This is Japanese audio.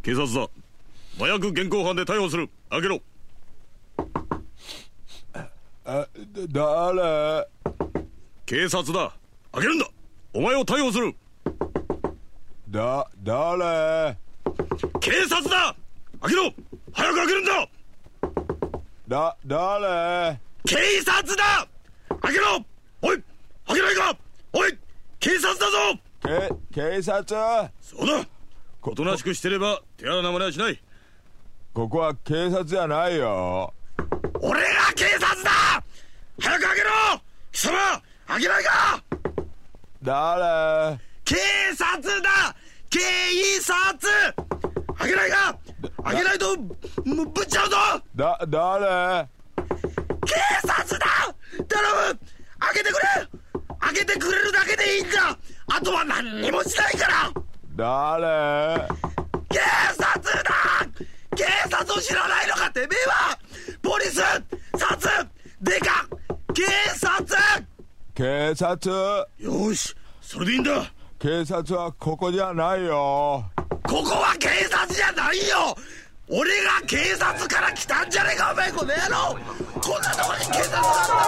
警察だ。麻薬現行犯で逮捕する。開けろ。 誰？ 警察だ。開けるんだ。お前を逮捕する。 誰？ 警察だ。開けろ。早く開けるんだ。 誰？ 警察だ。開けろ。おい、開けないか。おい、警察だぞ。 警察？ そうだ。おとなしくしてれば手荒な真似はしない。 ここは警察じゃないよ。 俺が警察だ。早く開けろ。貴様、開けないか。 誰？ 警察だ。警察。開けないか。開けないとぶっちゃうぞ。 誰？ 警察だ。頼む。開けてくれ。開けてくれるだけでいいんだ。あとは何にもしないから。 誰？ 警察だ。警察を知らないのかてめえは。ポリス、殺、デカ、警察。 警察？ よし、それでいいんだ。 警察はここじゃないよ。 ここは警察じゃないよ。俺が警察から来たんじゃねえかお前この野郎。こんなとこに警察があるんだ。